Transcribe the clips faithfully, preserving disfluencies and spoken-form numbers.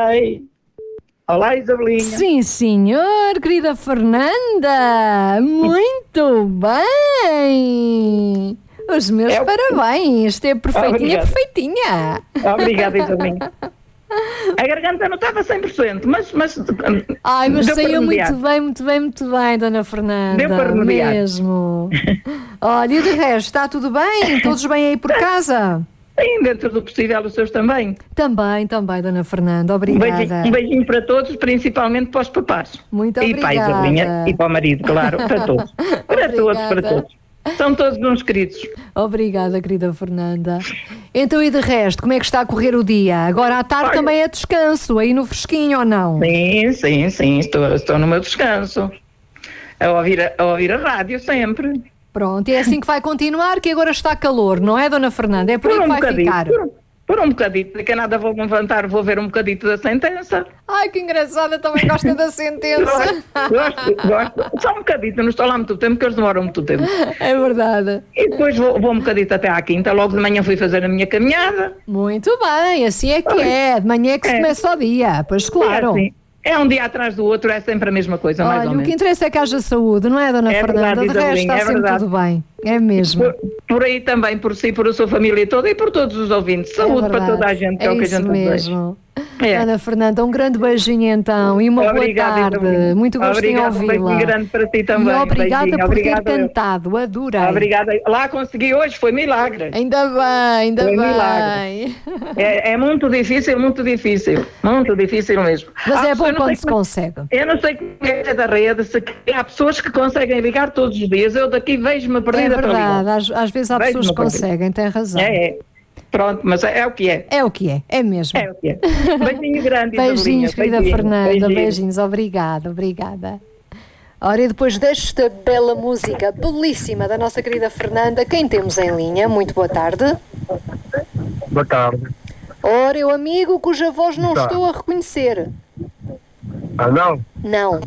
vai? Olá, Isabelinha. Sim, senhor, querida Fernanda. Muito bem. Os meus é o... parabéns. Esteve perfeitinha, Obrigado. perfeitinha. Obrigada, Isabelinha. A garganta não estava cem por cento, mas... mas Ai, mas saiu muito bem, muito bem, muito bem, Dona Fernanda. Deu para remediar. Mesmo. Olha, e de resto, está tudo bem? Todos bem aí por casa? Sim, dentro do possível, os seus também. Também, também, Dona Fernanda, obrigada. Um beijinho, um beijinho para todos, principalmente para os papás. Muito e obrigada. E para a Isabelinha e para o marido, claro, para todos. Para todos, para todos. São todos uns queridos. Obrigada, querida Fernanda. Então, e de resto, como é que está a correr o dia? Agora à tarde Olha, também é descanso, aí no fresquinho ou não? Sim, sim, sim, estou, estou no meu descanso. A ouvir a, a ouvir a rádio sempre. Pronto, é assim que vai continuar, que agora está calor, não é, Dona Fernanda? É por, por aí um que vai ficar. Por, por um bocadito, daqui a nada vou levantar, vou ver um bocadito da sentença. Ai, que engraçada, também gosta da sentença. Gosto, gosto. Só um bocadito, não estou lá muito tempo, porque eles demoram muito tempo. É verdade. E depois vou, vou um bocadito até à quinta, logo de manhã fui fazer a minha caminhada. Muito bem, assim é que Ai. é, de manhã é que se é. começa o dia, pois claro. É assim. É um dia atrás do outro, é sempre a mesma coisa, Olha, mais ou menos. O que interessa é que haja saúde, não é, Dona é Fernanda? Verdade, de resto está é sempre verdade. tudo bem, é mesmo. Por, por aí também, por si, por a sua família toda e por todos os ouvintes. Saúde é para toda a gente, que é, é o que a gente mesmo. É. Dona Fernanda, um grande beijinho então e uma obrigada, boa tarde. Muito gosto em ouvi-la. Um beijinho grande para ti também. E obrigada beijinho. por obrigada ter cantado, adorei. Obrigada. Lá consegui hoje, foi milagre. Ainda bem, ainda foi bem. Milagre. É, é muito difícil, muito difícil. Muito difícil mesmo. Mas há é bom quando se como, consegue. Eu não sei como é da rede, se há pessoas que conseguem ligar todos os dias. Eu daqui vejo-me perdida para ligar. É verdade, às, às vezes há pessoas que conseguem, tem razão. É, é. Pronto, mas é, é o que é. É o que é, é mesmo. É o que é. Beijinho grande, Beijinhos, querida beijinho, Fernanda. beijinho. Beijinhos, obrigada, obrigada. Ora, e depois desta bela música, belíssima, da nossa querida Fernanda, quem temos em linha? Muito boa tarde. Boa tarde. Ora, eu amigo cuja voz não tá. estou a reconhecer. Ah, não? Não.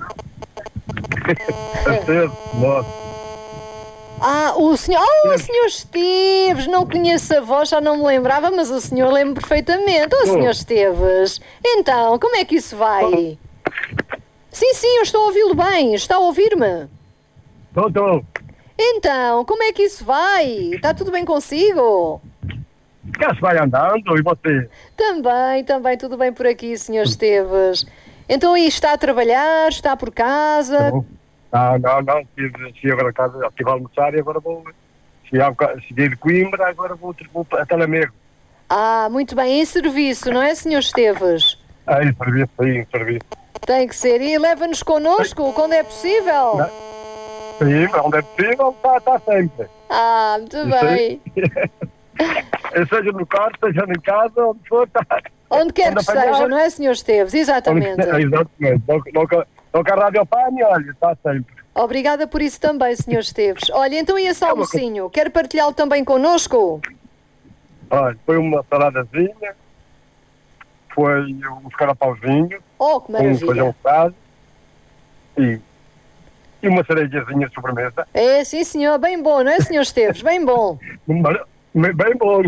É cedo, nossa. Ah, o senhor, oh, o senhor Esteves, não conheço a voz, já não me lembrava, mas o senhor lembra perfeitamente. Oh, senhor Esteves, então, como é que isso vai? Sim, sim, eu estou a ouvi-lo bem, está a ouvir-me? Estou, estou. Então, como é que isso vai? Está tudo bem consigo? Já se vai andando, e você? Também, também, tudo bem por aqui, senhor Esteves. Então, aí está a trabalhar, está por casa? Não. Não, não, não, cheguei agora a casa, estive a almoçar e agora vou, cheguei de Coimbra, agora vou, vou até Lamego. Ah, muito bem, em serviço, não é, senhor Esteves? Ah, em serviço, sim, em serviço. Tem que ser, e leva-nos connosco, sim. quando é possível? Não. Sim, onde é possível, está, está sempre. Ah, muito bem. Seja no carro, seja em casa, onde for, está. Onde quer onde que apanhar, seja, não é, senhor Esteves? Exatamente. Onde, exatamente, nunca... Não que a rádio apanhe, olha, está sempre. Obrigada por isso também, senhor Esteves. Olha, então e esse almocinho? Quer partilhá-lo também connosco? Olha, foi uma saladazinha, foi uns carapauzinhos, oh, que maravilha. um feijão frado e, e uma cerejazinha de sobremesa. É, sim senhor, bem bom, não é, senhor Esteves? Bem bom. Bem bom.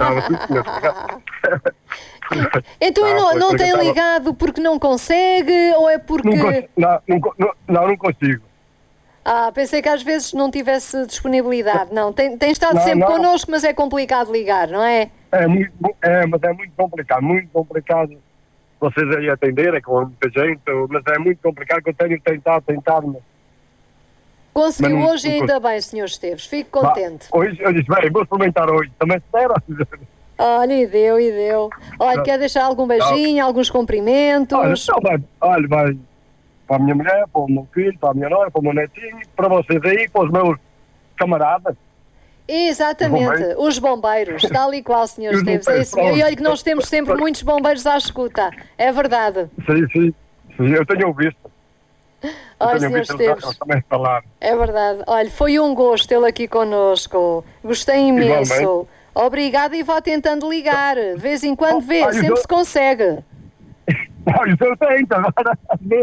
Então ah, não, não tem ligado porque não consegue ou é porque... Não, não, não, não, não consigo. Ah, pensei que às vezes não tivesse disponibilidade. Não, tem, tem estado não, sempre não. connosco, mas é complicado ligar, não é? É, muito, é, mas é muito complicado, muito complicado vocês aí atenderem com muita gente, mas é muito complicado que eu tenho tentado, tentado, mas... Conseguiu mas hoje não, ainda bem, senhor Esteves, fico contente. Bah, hoje, eu disse, bem, vou experimentar hoje, também espera. Olha, e deu, e deu. Olha, quer deixar algum beijinho, alguns cumprimentos? Olha, não, vai, olha, vai para a minha mulher, para o meu filho, para a minha nora, para o meu netinho, para vocês aí, para os meus camaradas. Exatamente, os bombeiros, os bombeiros tal e qual, senhor Esteves. É isso. E olha que nós temos sempre muitos bombeiros à escuta, é verdade. Sim, sim, sim eu tenho visto. Olha, senhor Esteves, também falar. É verdade. Olha, foi um gosto tê-lo aqui connosco. Gostei imenso. Igualmente. Obrigada e vá tentando ligar. De vez em quando vê, oh, sempre eu... se consegue. Olha, eu tento agora.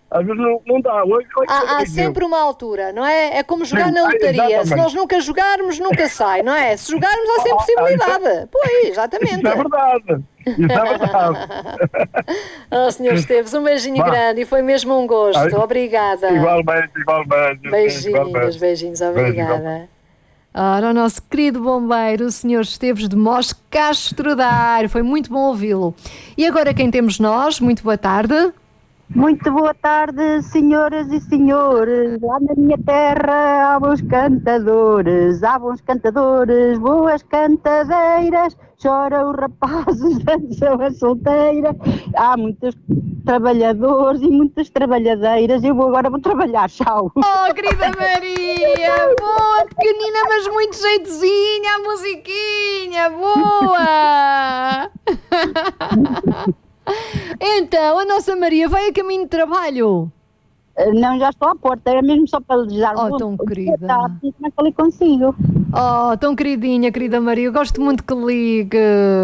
Às vezes não, não dá. Hoje, hoje Há, há sempre uma altura, não é? É como jogar Sim, na lotaria. exatamente. Se nós nunca jogarmos, nunca sai, não é? Se jogarmos, há sempre possibilidade. Pois, exatamente. Isso é verdade. Isso é verdade. Oh, senhor Esteves, um beijinho Vá. grande e foi mesmo um gosto. Ai, Obrigada. Igualmente, igualmente. Beijinhos, igualmente. beijinhos, Beijo, obrigada. Ora, o nosso querido bombeiro, o senhor Esteves de Mos Castro Daire. Foi muito bom ouvi-lo. E agora quem temos nós? Muito boa tarde. Muito boa tarde, senhoras e senhores. Lá na minha terra há bons cantadores, há bons cantadores, boas cantadeiras. Choram os rapazes, dançam a solteira. Há muitos trabalhadores e muitas trabalhadeiras. Eu vou agora vou trabalhar, tchau. Oh, querida Maria, boa, pequenina, mas muito jeitozinha, a musiquinha, boa! Então, a nossa Maria vai a caminho de trabalho? Não, já estou à porta, era mesmo só para lhes dar Oh, um tão bom- querida. Tá, como é que falei consigo? Oh, tão queridinha, querida Maria, eu gosto muito que ligue.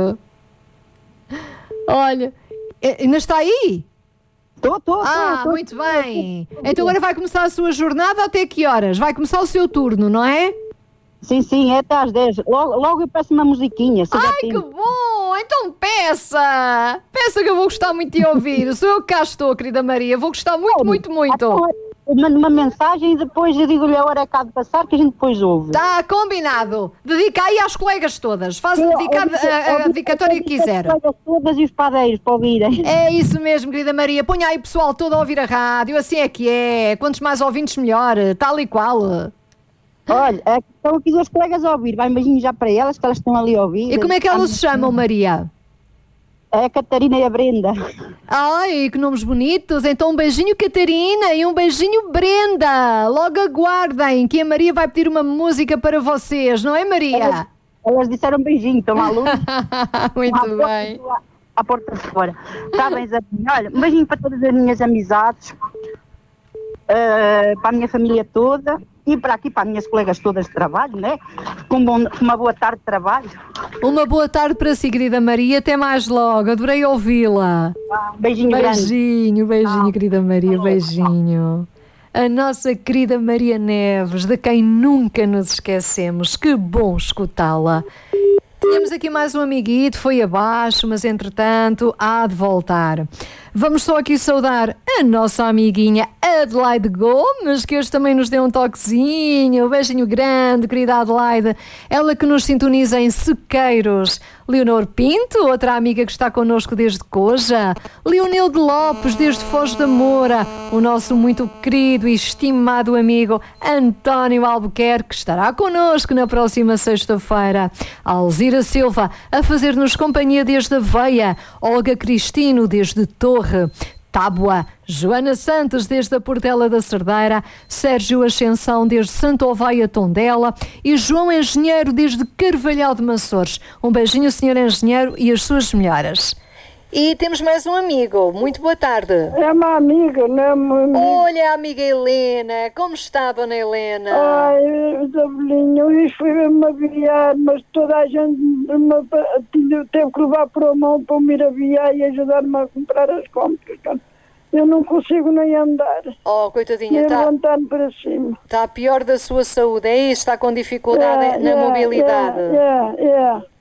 Olha, eh, ainda está aí? Estou, estou, Ah, estou. muito bem. Então agora vai começar a sua jornada até que horas? Vai começar o seu turno, não é? Sim, sim, é até às dez. Logo, logo eu peço uma musiquinha. Se já Ai, tem- que bom! Então peça! Peça que eu vou gostar muito de ouvir. Sou eu que cá estou, querida Maria. Vou gostar muito, muito, muito. Eu mando uma mensagem e depois eu digo-lhe a hora que há de passar que a gente depois ouve. Está combinado. Dedica aí às colegas todas. Faz Eu- dedicar eu- a, a eu- dedicatória que quiser. As coisas todas e os padeiros para ouvirem. É isso mesmo, querida Maria. Ponha aí o pessoal todo a ouvir a rádio. Assim é que é. Quantos mais ouvintes, melhor. Tal e qual. Olha, é que estão aqui duas colegas a ouvir. Vai um beijinho já para elas, que elas estão ali a ouvir. E como é que elas se chamam, Maria? É a Catarina e a Brenda. Ai, que nomes bonitos. Então um beijinho Catarina e um beijinho Brenda. Logo aguardem que a Maria vai pedir uma música para vocês, não é, Maria? Elas disseram beijinho, estão à luz. Muito à porta bem. do- À porta de fora. Parabéns a mim. Olha, um beijinho para todas as minhas amizades, eh, para a minha família toda e para aqui, para as minhas colegas todas de trabalho, né? Com um bom- uma boa tarde de trabalho. Uma boa tarde para si, querida Maria. Até mais logo. Adorei ouvi-la. Um beijinho, grande. Beijinho, beijinho, querida Maria. Beijinho. A nossa querida Maria Neves, de quem nunca nos esquecemos. Que bom escutá-la. Tínhamos aqui mais um amiguito, foi abaixo, mas entretanto há de voltar. Vamos só aqui saudar a nossa amiguinha Adelaide Gomes, que hoje também nos deu um toquezinho. Um beijinho grande, querida Adelaide. Ela que nos sintoniza em Sequeiros. Leonor Pinto, outra amiga que está connosco desde Coja. Leonilde Lopes, desde Foz da Moura. O nosso muito querido e estimado amigo António Albuquerque, que estará connosco na próxima sexta-feira. Alzira Silva, a fazer-nos companhia desde Aveia. Olga Cristino, desde Torre. Tábua, Joana Santos desde a Portela da Cerdeira, Sérgio Ascensão desde Santo Oveia Tondela e João Engenheiro desde Carvalhal de Maçores. Um beijinho, senhor Engenheiro, e as suas melhoras. E temos mais um amigo. Muito boa tarde. É uma amiga, não é uma amiga. Olha a amiga Helena. Como está, dona Helena? Ai, Isabelinho, isso foi uma aviar, mas toda a gente me, tinha- teve que levar por a mão para me ir aviar e ajudar-me a comprar as compras. Eu não consigo nem andar, Oh, coitadinha, nem está levantar-me para cima. tá pior da sua saúde. É isso? Está com dificuldade É, na é, mobilidade. É, é, é.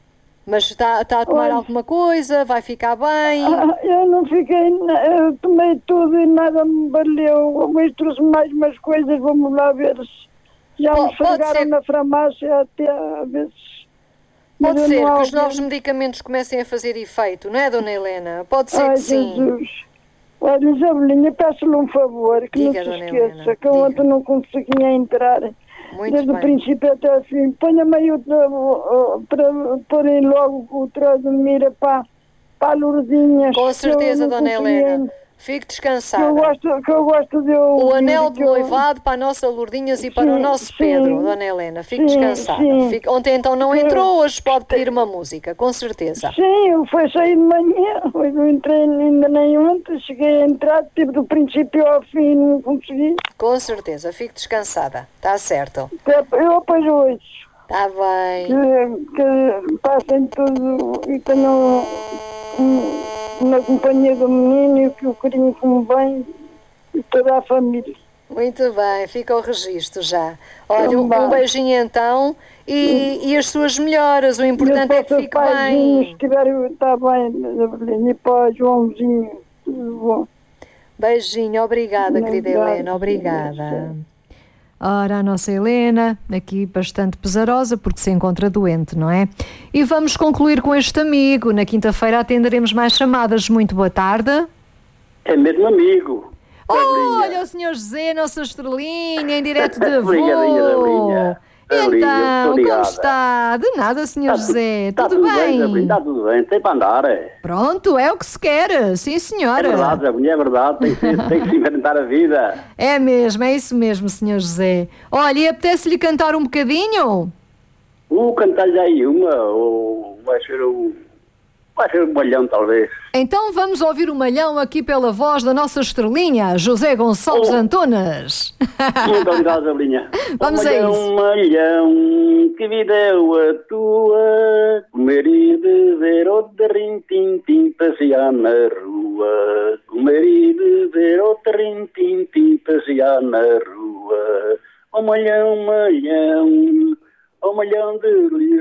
Mas está, está a tomar Olha. alguma coisa? Vai ficar bem? Ah, eu não fiquei, na- eu tomei tudo e nada me valeu. Mas trouxe mais umas coisas, vamos lá ver se já Po- me pode fregaram ser- na farmácia até a ver se... mas Pode eu ser não que os há- novos medicamentos comecem a fazer efeito, não é, dona Helena? Pode ser Ai, que sim. Jesus. Olha, Isabelinha, peço-lhe um favor, que Diga, não se dona esqueça, Helena, que eu diga. ontem não conseguia entrar. Muito Desde o bem. princípio até o fim. Ponha-me aí o, o- o- para porem logo o troço de mira para, para a Lourdinhas. Com que eu certeza, não dona consegui Helena. ainda. Fique Que eu descansada. gosto, que eu gosto de O ouvir, anel de que eu- noivado para a nossa Lourdinhas e para o Sim, nosso sim. Pedro, dona Helena. Fique Sim, descansada. sim. Fique- Ontem então não Sim. entrou, hoje pode pedir uma música, com certeza. Sim, eu fui sair de manhã, hoje não entrei ainda nem ontem, cheguei a entrar, tive do princípio ao fim, não consegui. Com certeza, fique descansada. Está certo. Eu depois hoje. Está bem. que, que passem tudo e tenham um, na companhia do menino e que o carinho como bem e toda a família. Muito bem, fica o registro já. Olha, um, Então, um beijinho então e, e as suas melhoras. O importante é que fique bem. Se quiser, está bem, e para o Joãozinho, tudo bom. Beijinho, obrigada, querida Helena, obrigada. Ora, a nossa Helena, aqui bastante pesarosa porque se encontra doente, não é? E vamos concluir com este amigo. Na quinta-feira atenderemos mais chamadas. Muito boa tarde. É mesmo amigo. Olha o senhor José, nossa estrelinha, em direto de voo. Obrigadinha, Então, como está? De nada, senhor José. Está tudo, tudo bem? bem, está tudo bem. Tem para andar, é? Pronto, é o que se quer. Sim, senhora. É verdade, Zabrinha, é verdade. Tem que, se, tem que se inventar a vida. É mesmo, é isso mesmo, senhor José. Olha, e apetece-lhe cantar um bocadinho? O cantar já aí uma, ou vai ser o... Vai ser um malhão, talvez. Então vamos ouvir o malhão aqui pela voz da nossa estrelinha, José Gonçalves oh. Antunes. Muito obrigado, Zabrinha. Vamos oh, a malhão, isso. Malhão, que vida é a tua? Comer e beber ou de rim-tim-tim, passear na rua. Comer e beber ou de rim-tim-tim, passear na rua. Oh, malhão, malhão, oh, malhão de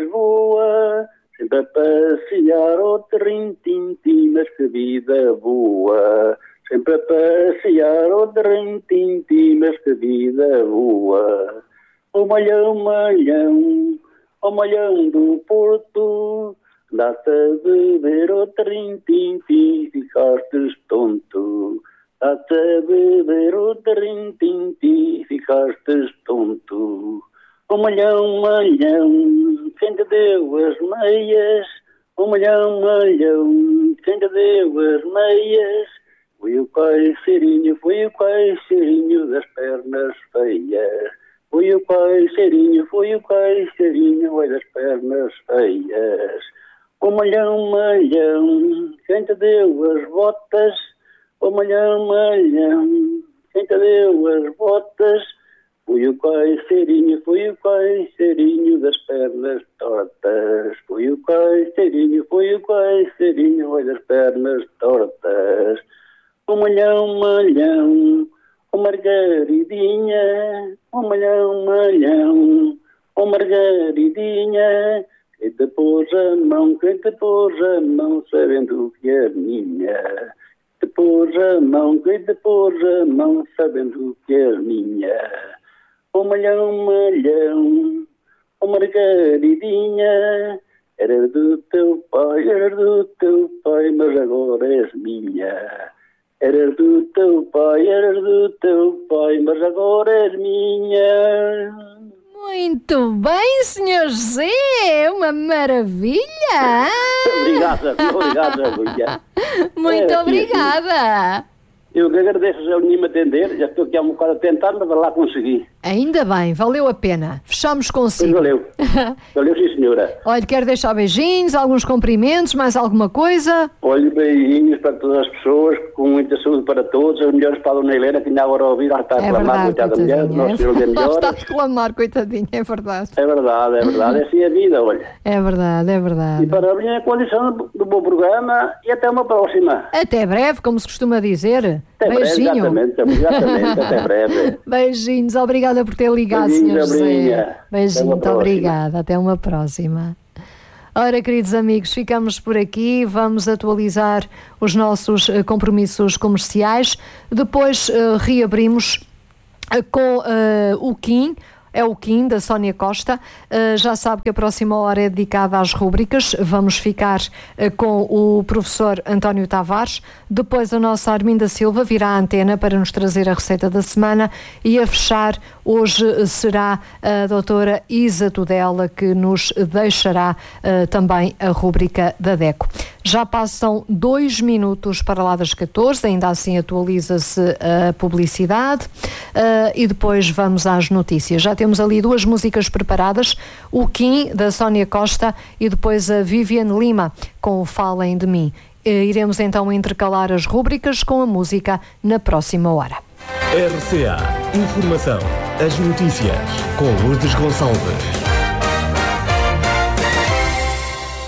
Lisboa. Sempre a passear ao terrim-tim-tim, mas que vida boa. Sempre a passear ao terrim-tim-tim, mas que vida boa. O malhão, malhão, o malhão do Porto, dá-te a beber ao terrim-tim-tim, ficaste tonto. Dá-te a beber ao terrim-tim-tim, ficaste tonto. O malhão, malhão, quem te deu as meias? O malhão, malhão, quem te deu as meias? Foi o caixeirinho, foi o caixeirinho das pernas feias. Foi o caixeirinho, foi o caixeirinho, oi das pernas feias. O malhão, malhão, quem te deu as botas? O malhão, malhão, quem te deu as botas? Fui o caixeirinho, fui o caixeirinho das pernas tortas. Fui o caixeirinho, fui o caixeirinho, oi das pernas tortas. O malhão, malhão, o margaridinha. O malhão, malhão, o margaridinha. Quem te pôs a mão, quem te pôs a mão, sabendo que é minha. Te pôs a mão, quem te pôs a mão, sabendo que é minha. O malhão, malhão, o margaridinha, era do teu pai, era do teu pai, mas agora és minha. Era do teu pai, era do teu pai, mas agora és minha. Muito bem, senhor José, uma maravilha. Obrigada, obrigada, Zabrinha. Muito é, obrigada. Eu que agradeço a Zabrinha me atender, já estou aqui há um bocado a tentar, mas lá consegui. Ainda bem, valeu a pena. Fechamos consigo. Pois valeu. Valeu, sim, senhora. Olha, quero deixar beijinhos, alguns cumprimentos, mais alguma coisa? Olha, beijinhos para todas as pessoas, com muita saúde para todos, as melhores para a Dona Helena, que ainda agora a ouvir, ela está a reclamar, coitada da mulher, nosso Senhor é melhor. Está a reclamar, coitadinha, é verdade. É verdade, é verdade, é assim a vida, olha. É verdade, é verdade. E parabéns a condição do, do bom programa e até uma próxima. Até breve, como se costuma dizer. Até Beijinho. breve, exatamente, exatamente, até breve. Beijinhos, obrigada por ter ligado, senhor José. Beijinho, muito obrigada, até uma próxima. Ora, queridos amigos, ficamos por aqui, vamos atualizar os nossos uh, compromissos comerciais, depois uh, reabrimos uh, com uh, o Kim. É o Kim, da Sónia Costa. Uh, já sabe que a próxima hora é dedicada às rúbricas. Vamos ficar uh, com o professor António Tavares. Depois a nossa Arminda Silva virá à antena para nos trazer a receita da semana. E a fechar, hoje será a doutora Isa Tudela, que nos deixará uh, também a rúbrica da DECO. Já passam dois minutos para lá das catorze, ainda assim atualiza-se a publicidade uh, e depois vamos às notícias. Já temos ali duas músicas preparadas, o Kim, da Sónia Costa, e depois a Viviane Lima, com o Falem de Mim. Uh, iremos então intercalar as rúbricas com a música na próxima hora. R C A Informação, as notícias, com Lourdes Gonçalves. O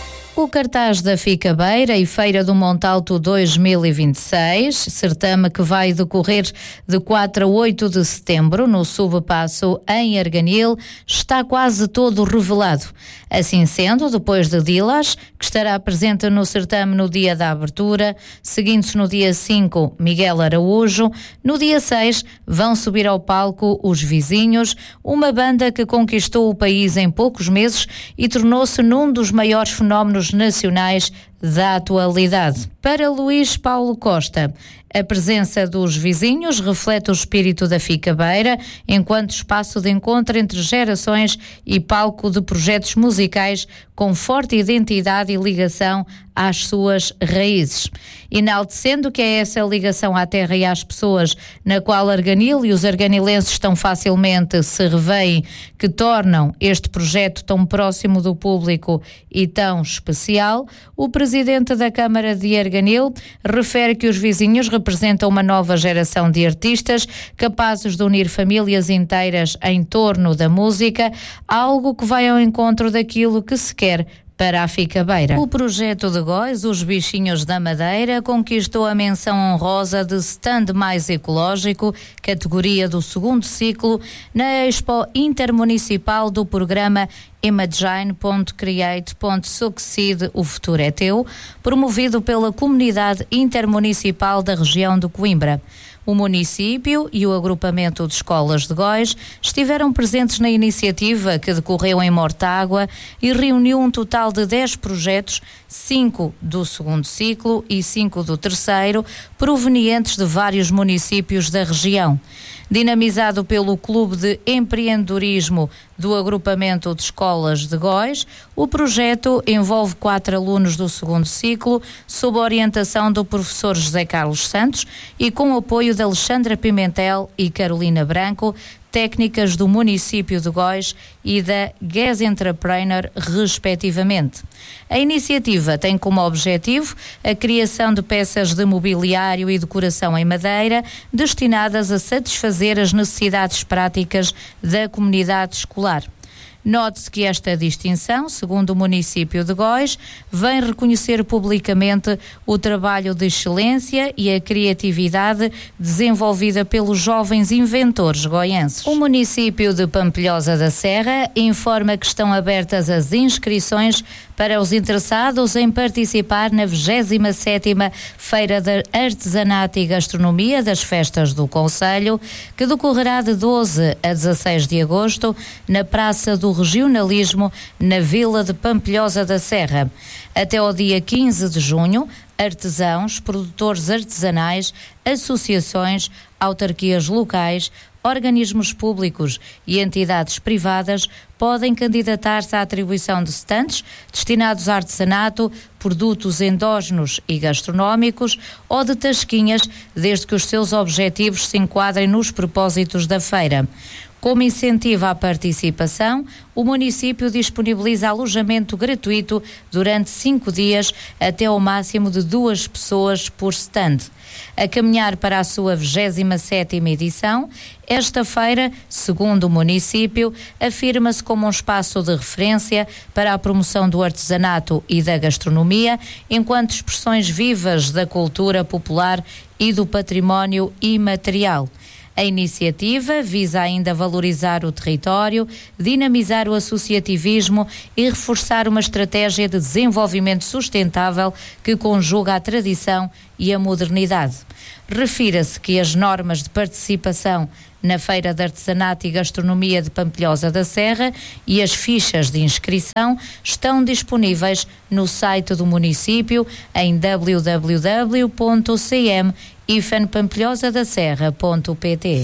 cartaz da Ficabeira e Feira do Montalto dois mil e vinte e seis, certame que vai decorrer de quatro a oito de setembro no Subpasso em Arganil, está quase todo revelado. Assim sendo, depois de Dilas, que estará presente no certame no dia da abertura, seguindo-se no dia cinco, Miguel Araújo, no dia seis vão subir ao palco Os Vizinhos, uma banda que conquistou o país em poucos meses e tornou-se num dos maiores fenómenos nacionais da atualidade. Para Luís Paulo Costa, a presença dos Vizinhos reflete o espírito da Ficabeira, enquanto espaço de encontro entre gerações e palco de projetos musicais com forte identidade e ligação às suas raízes. Enaltecendo que é essa ligação à terra e às pessoas na qual Arganil e os arganilenses tão facilmente se revêem, que tornam este projeto tão próximo do público e tão especial, o presidente da Câmara de Arganil refere que os Vizinhos representam uma nova geração de artistas capazes de unir famílias inteiras em torno da música, algo que vai ao encontro daquilo que se quer para a Ficabeira. O projeto de Góis, Os Bichinhos da Madeira, conquistou a menção honrosa de stand mais ecológico, categoria do segundo ciclo, na Expo Intermunicipal do programa Imagine ponto create ponto succeed, o futuro é teu, promovido pela Comunidade Intermunicipal da região de Coimbra. O município e o agrupamento de escolas de Góis estiveram presentes na iniciativa, que decorreu em Mortágua e reuniu um total de dez projetos, cinco do segundo ciclo e cinco do terceiro, provenientes de vários municípios da região. Dinamizado pelo Clube de Empreendedorismo do agrupamento de escolas de Góis, o projeto envolve quatro alunos do segundo ciclo, sob a orientação do professor José Carlos Santos e com o apoio de Alexandra Pimentel e Carolina Branco, técnicas do município de Góis e da Guess Entrepreneur, respectivamente. A iniciativa tem como objetivo a criação de peças de mobiliário e decoração em madeira destinadas a satisfazer as necessidades práticas da comunidade escolar. Note-se que esta distinção, segundo o município de Góis, vem reconhecer publicamente o trabalho de excelência e a criatividade desenvolvida pelos jovens inventores goienses. O município de Pampilhosa da Serra informa que estão abertas as inscrições para os interessados em participar na vigésima sétima Feira de Artesanato e Gastronomia das Festas do Concelho, que decorrerá de doze a dezasseis de agosto na Praça do Regionalismo, na Vila de Pampilhosa da Serra. Até ao dia quinze de junho, artesãos, produtores artesanais, associações, autarquias locais, organismos públicos e entidades privadas podem candidatar-se à atribuição de stands destinados a artesanato, produtos endógenos e gastronómicos ou de tasquinhas, desde que os seus objetivos se enquadrem nos propósitos da feira. Como incentivo à participação, o município disponibiliza alojamento gratuito durante cinco dias, até ao máximo de duas pessoas por stand. A caminhar para a sua vigésima sétima edição, esta feira, segundo o município, afirma-se como um espaço de referência para a promoção do artesanato e da gastronomia, enquanto expressões vivas da cultura popular e do património imaterial. A iniciativa visa ainda valorizar o território, dinamizar o associativismo e reforçar uma estratégia de desenvolvimento sustentável que conjuga a tradição e a modernidade. Refira-se que as normas de participação na Feira de Artesanato e Gastronomia de Pampilhosa da Serra e as fichas de inscrição estão disponíveis no site do município em w w w ponto c m ifan pampilhosa da serra ponto p t.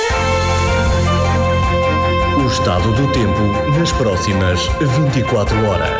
O estado do tempo nas próximas vinte e quatro horas.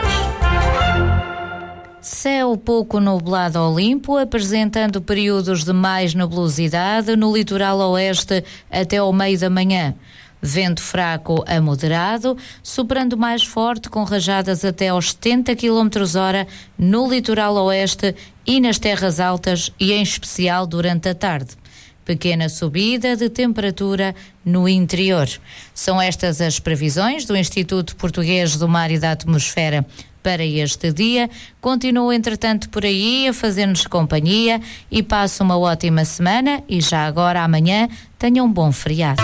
Céu pouco nublado ao limpo, apresentando períodos de mais nebulosidade no litoral oeste até ao meio da manhã. Vento fraco a moderado, soprando mais forte com rajadas até aos setenta quilómetros hora no litoral oeste e nas terras altas e em especial durante a tarde. Pequena subida de temperatura no interior. São estas as previsões do Instituto Português do Mar e da Atmosfera para este dia. Continuo, entretanto, por aí a fazer-nos companhia e passo uma ótima semana e já agora amanhã tenha um bom feriado.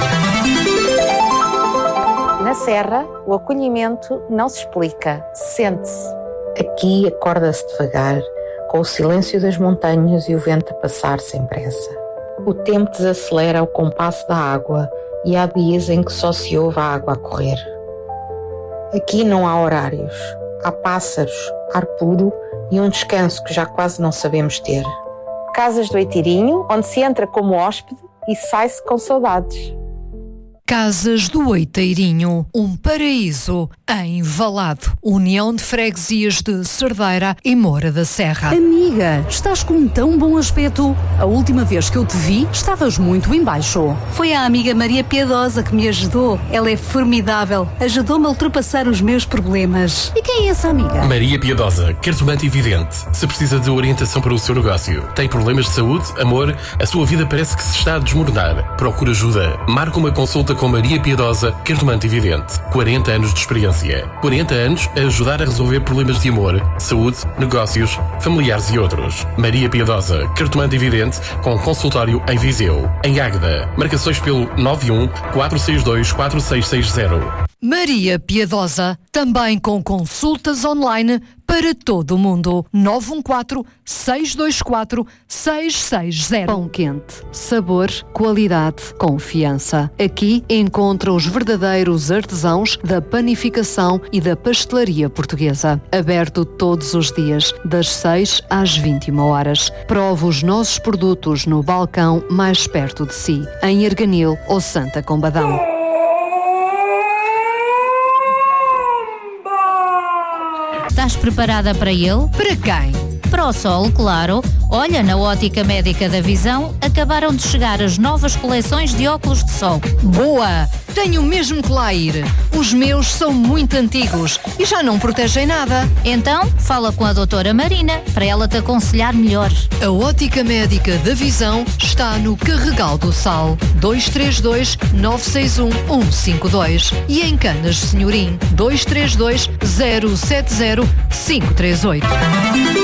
Na Serra, o acolhimento não se explica, sente-se. Aqui acorda-se devagar, com o silêncio das montanhas e o vento a passar sem pressa. O tempo desacelera ao compasso da água e há dias em que só se ouve a água a correr. Aqui não há horários, há pássaros, ar puro e um descanso que já quase não sabemos ter. Casas do Oitirinho, onde se entra como hóspede e sai-se com saudades. Casas do Oiteirinho, um paraíso em Valado, União de Freguesias de Cerdeira e Moura da Serra. Amiga, estás com um tão bom aspecto. A última vez que eu te vi, estavas muito em baixo. Foi a amiga Maria Piedosa que me ajudou. Ela é formidável. Ajudou-me a ultrapassar os meus problemas. E quem é essa amiga? Maria Piedosa, cartomante e vidente. Se precisa de orientação para o seu negócio, tem problemas de saúde, amor, a sua vida parece que se está a desmoronar. Procura ajuda. Marca uma consulta com Maria Piedosa, cartomante e vidente. quarenta anos de experiência. quarenta anos a ajudar a resolver problemas de amor, saúde, negócios, familiares e outros. Maria Piedosa, cartomante e vidente, com consultório em Viseu. Em Águeda, marcações pelo nove um quatro seis dois quatro seis seis zero. Maria Piedosa, também com consultas online para todo o mundo. nove um quatro seis dois quatro seis seis zero. Pão quente, sabor, qualidade, confiança. Aqui encontra os verdadeiros artesãos da panificação e da pastelaria portuguesa. Aberto todos os dias, das seis às vinte e uma horas. Prove os nossos produtos no balcão mais perto de si, em Arganil ou Santa Combadão. Estás preparada para ele? Para quem? Para o sol, claro. Olha, na Ótica Médica da Visão acabaram de chegar as novas coleções de óculos de sol. Boa! Tenho mesmo que lá ir. Os meus são muito antigos e já não protegem nada. Então, fala com a doutora Marina para ela te aconselhar melhor. A Ótica Médica da Visão está no Carregal do Sal, dois três dois nove seis um um cinco dois e em Canas de Senhorim, dois três dois zero sete zero cinco três oito.